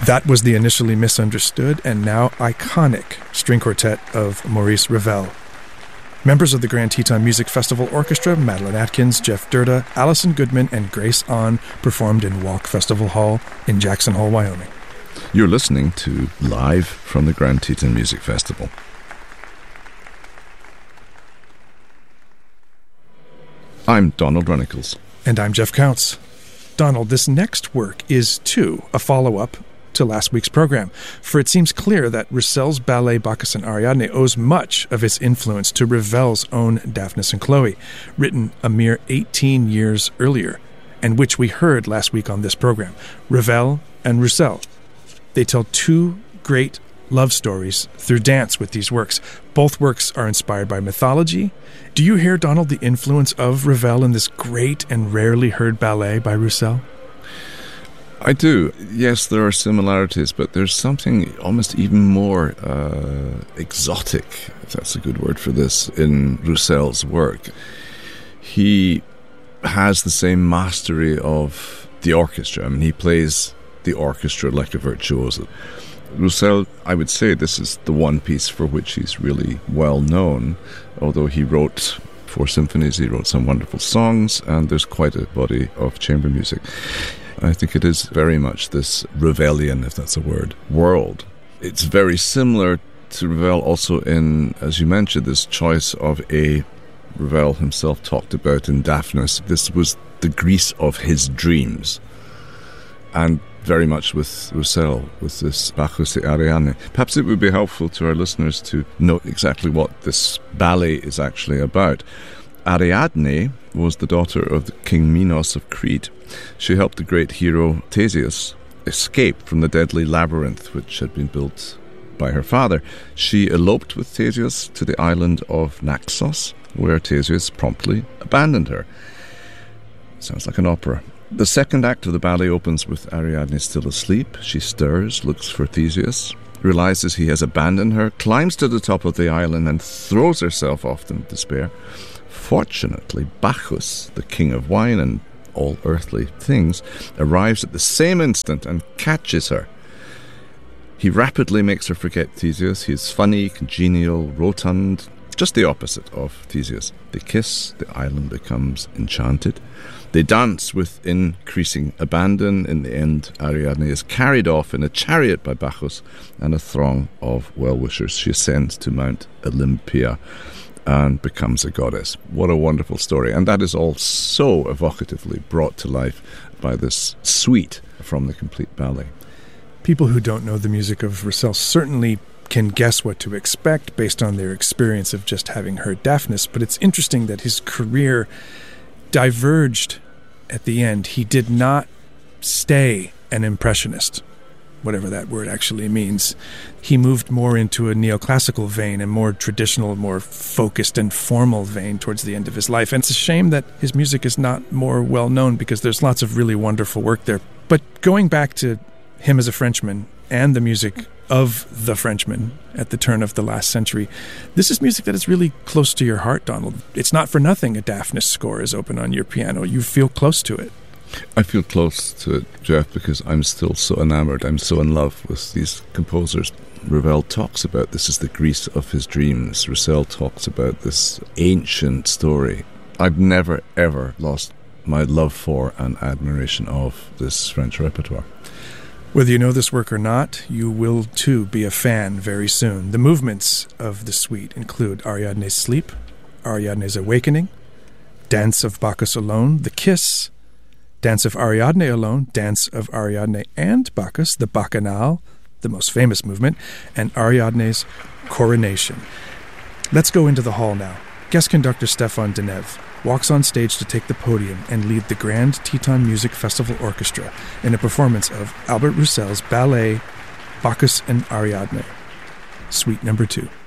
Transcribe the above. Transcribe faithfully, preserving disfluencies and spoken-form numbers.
That was the initially misunderstood and now iconic string quartet of Maurice Ravel. Members of the Grand Teton Music Festival Orchestra, Madeline Atkins, Jeff Durda, Allison Goodman, and Grace Ahn performed in Walk Festival Hall in Jackson Hole, Wyoming. You're listening to Live from the Grand Teton Music Festival. I'm Donald Runnicles. And I'm Jeff Counts. Donald, this next work is, too, a follow-up to last week's program, for it seems clear that Roussel's ballet Bacchus and Ariadne owes much of its influence to Ravel's own Daphnis and Chloe, written a mere eighteen years earlier, and which we heard last week on this program. Ravel and Roussel. They tell two great love stories through dance with these works. Both works are inspired by mythology. Do you hear, Donald, the influence of Ravel in this great and rarely heard ballet by Roussel? I do. Yes, there are similarities, but there's something almost even more uh, exotic, if that's a good word for this, in Roussel's work. He has the same mastery of the orchestra. I mean, he plays the orchestra like a virtuoso. Roussel, I would say this is the one piece for which he's really well known, although he wrote four symphonies, he wrote some wonderful songs, and there's quite a body of chamber music. I think it is very much this Ravelian, if that's a word, world. It's very similar to Ravel also in, as you mentioned, this choice of a, Ravel himself talked about in Daphnis, this was the Greece of his dreams. And very much with Roussel, with this Bacchus et Ariadne. Perhaps it would be helpful to our listeners to note exactly what this ballet is actually about. Ariadne was the daughter of the King Minos of Crete. She helped the great hero Theseus escape from the deadly labyrinth which had been built by her father. She eloped with Theseus to the island of Naxos, where Theseus promptly abandoned her. Sounds like an opera. The second act of the ballet opens with Ariadne still asleep. She stirs, looks for Theseus, realizes he has abandoned her, climbs to the top of the island and throws herself off in despair. Fortunately, Bacchus, the king of wine and all earthly things, arrives at the same instant and catches her. He rapidly makes her forget Theseus. He is funny, congenial, rotund, just the opposite of Theseus. They kiss, the island becomes enchanted. They dance with increasing abandon. In the end, Ariadne is carried off in a chariot by Bacchus and a throng of well-wishers. She ascends to Mount Olympia and becomes a goddess. What a wonderful story. And that is all so evocatively brought to life by this suite from the complete ballet. People who don't know the music of Roussel certainly can guess what to expect based on their experience of just having heard Daphnis, but it's interesting that his career diverged at the end. He did not stay an impressionist, whatever that word actually means. He moved more into a neoclassical vein, a more traditional, more focused and formal vein towards the end of his life. And it's a shame that his music is not more well known because there's lots of really wonderful work there. But going back to him as a Frenchman and the music of the Frenchman at the turn of the last century, this is music that is really close to your heart, Donald. It's not for nothing a Daphnis score is open on your piano. You feel close to it. I feel close to it, Jeff, because I'm still so enamored. I'm so in love with these composers. Ravel talks about this is the Greece of his dreams. Roussel talks about this ancient story. I've never, ever lost my love for and admiration of this French repertoire. Whether you know this work or not, you will too be a fan very soon. The movements of the suite include Ariadne's Sleep, Ariadne's Awakening, Dance of Bacchus Alone, The Kiss, Dance of Ariadne Alone, Dance of Ariadne and Bacchus, the Bacchanal, the most famous movement, and Ariadne's Coronation. Let's go into the hall now. Guest conductor Stefan Deneve walks on stage to take the podium and lead the Grand Teton Music Festival Orchestra in a performance of Albert Roussel's ballet Bacchus and Ariadne, Suite Number Two.